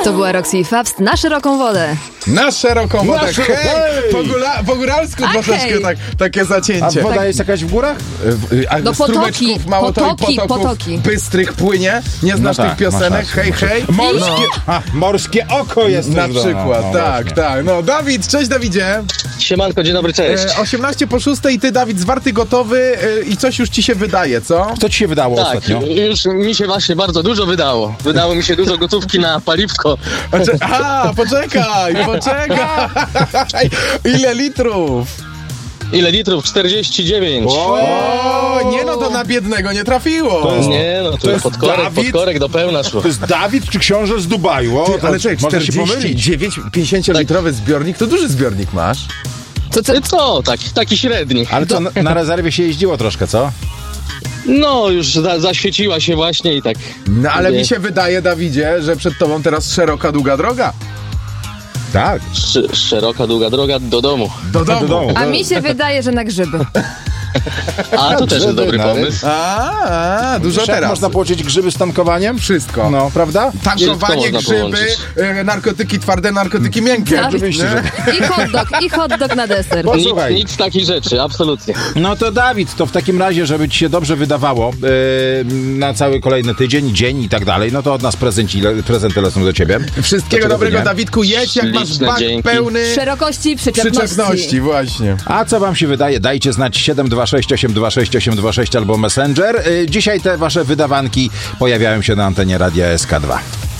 To była Roxy i Fabst na szeroką wodę. Na szeroką wodę. Hej! Po góralsku troszeczkę takie zacięcie. A woda jest jakaś w górach? A strumeczków mało to i potoków bystrych płynie. Nie znasz tych piosenek? Hej, hej. Morskie oko jest na przykład, tak. No, Dawid, cześć Dawidzie. Siemanko, dzień dobry, cześć. 18 po 6 i ty, Dawid, zwarty, gotowy i coś już ci się wydaje, co? Co ci się wydało ostatnio? Już mi się właśnie bardzo dużo wydało. Wydało mi się dużo gotówki na paliwko. Poczekaj. Ile litrów? Ile litrów? 49. Nie no, to na biednego nie trafiło. To jest podkorek do pełna szło. To jest Dawid czy książę z Dubaju? Ale czekaj, 49, 50-litrowy zbiornik, to duży zbiornik masz. Taki średni. Ale to na rezerwie się jeździło troszkę, co? No, już zaświeciła się właśnie i tak. No, ale mi się wydaje, Dawidzie, że przed tobą teraz szeroka, długa droga. Tak. Szeroka, długa droga do domu. Do domu. A mi się wydaje, że na grzyby. A to też jest dobry pomysł. Dużo teraz. Można połączyć grzyby z tankowaniem? Wszystko. No, prawda? Tankowanie, grzyby, narkotyki twarde, narkotyki miękkie. Oczywiście. I hot dog na deser. Nic z takich rzeczy, absolutnie. No to Dawid, to w takim razie, żeby ci się dobrze wydawało na cały kolejny tydzień, dzień i tak dalej, no to od nas prezenty lecą do ciebie. Wszystkiego dobrego, Dawidku, jedź jak masz bak pełny szerokości, przyczepności. Właśnie. A co wam się wydaje? Dajcie znać 726 826 826 albo Messenger. Dzisiaj te wasze wydawanki pojawiają się na antenie Radia SK2.